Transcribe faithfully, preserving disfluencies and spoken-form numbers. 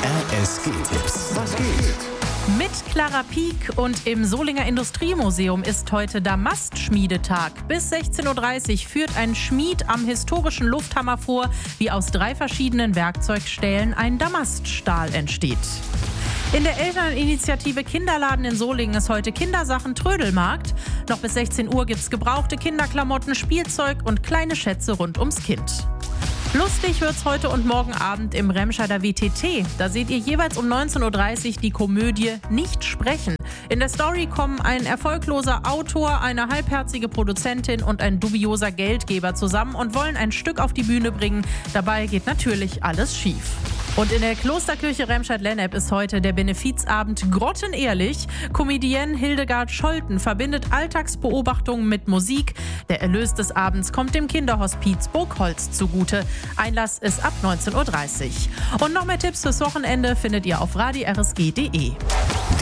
R S G-Tipps. Was geht? Mit Clara Pieck und im Solinger Industriemuseum ist heute Damastschmiedetag. Bis sechzehn Uhr dreißig führt ein Schmied am historischen Lufthammer vor, wie aus drei verschiedenen Werkzeugstählen ein Damaststahl entsteht. In der Elterninitiative Kinderladen in Solingen ist heute Kindersachen-Trödelmarkt. Noch bis sechzehn Uhr gibt's gebrauchte Kinderklamotten, Spielzeug und kleine Schätze rund ums Kind. Lustig wird's heute und morgen Abend im Remscheider W T T. Da seht ihr jeweils um neunzehn Uhr dreißig die Komödie Nicht sprechen. In der Story kommen ein erfolgloser Autor, eine halbherzige Produzentin und ein dubioser Geldgeber zusammen und wollen ein Stück auf die Bühne bringen. Dabei geht natürlich alles schief. Und in der Klosterkirche Remscheid-Lennep ist heute der Benefizabend Grottenehrlich. Comedienne Hildegard Scholten verbindet Alltagsbeobachtungen mit Musik. Der Erlös des Abends kommt dem Kinderhospiz Burgholz zugute. Einlass ist ab neunzehn Uhr dreißig. Und noch mehr Tipps fürs Wochenende findet ihr auf radio r s g punkt d e.